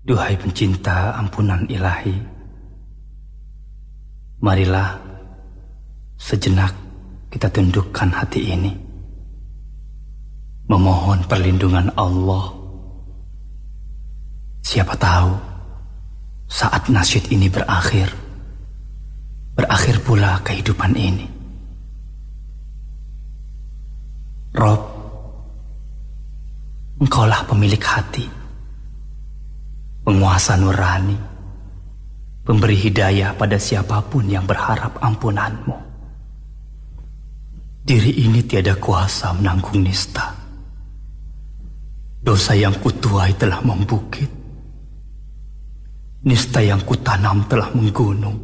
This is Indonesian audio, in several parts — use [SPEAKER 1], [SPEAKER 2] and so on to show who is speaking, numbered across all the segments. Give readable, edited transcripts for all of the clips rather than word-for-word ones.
[SPEAKER 1] Duhai pencinta ampunan ilahi, marilah sejenak kita tundukkan hati ini, memohon perlindungan Allah. Siapa tahu saat nasyid ini berakhir pula kehidupan ini. Rob, Engkaulah pemilik hati, penguasa nurani, pemberi hidayah pada siapapun yang berharap ampunan-Mu. Diri ini tiada kuasa menanggung nista. Dosa yang kutuai telah membukit, nista yang kutanam telah menggunung.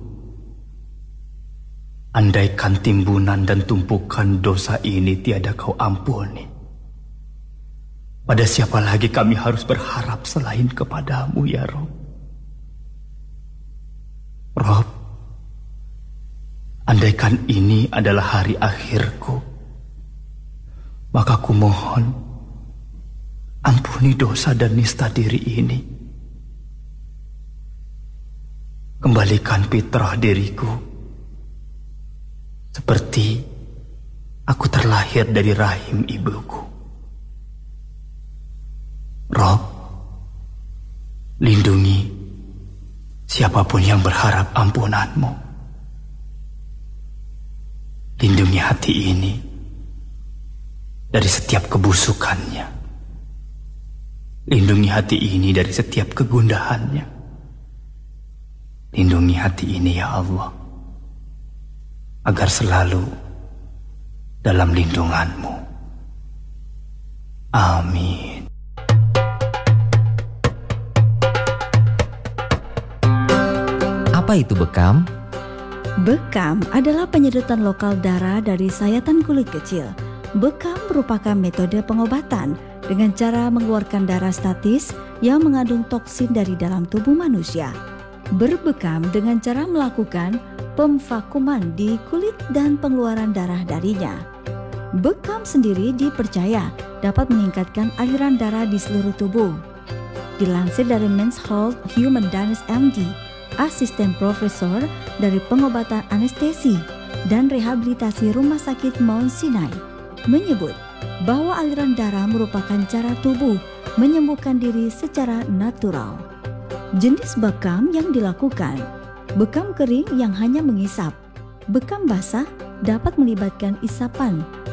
[SPEAKER 1] Andaikan timbunan dan tumpukan dosa ini tiada Kau ampuni, pada siapa lagi kami harus berharap selain kepada-Mu, ya Rob? Rob, andaikan ini adalah hari akhirku, maka ku mohon ampuni dosa dan nista diri ini. Kembalikan fitrah diriku seperti aku terlahir dari rahim ibuku. Rob, lindungi siapapun yang berharap ampunan-Mu. Lindungi hati ini dari setiap kebusukannya. Lindungi hati ini dari setiap kegundahannya. Lindungi hati ini, ya Allah, agar selalu dalam lindungan-Mu. Amin.
[SPEAKER 2] Apa itu bekam?
[SPEAKER 3] Bekam adalah penyedotan lokal darah dari sayatan kulit kecil. Bekam merupakan metode pengobatan dengan cara mengeluarkan darah statis yang mengandung toksin dari dalam tubuh manusia. Berbekam dengan cara melakukan pemvakuman di kulit dan pengeluaran darah darinya. Bekam sendiri dipercaya dapat meningkatkan aliran darah di seluruh tubuh. Dilansir dari Men's Health Human Dynamics MD, asisten profesor dari pengobatan anestesi dan rehabilitasi Rumah Sakit Mount Sinai, menyebut bahwa aliran darah merupakan cara tubuh menyembuhkan diri secara natural. Jenis bekam yang dilakukan: bekam kering yang hanya mengisap. Bekam basah dapat melibatkan isapan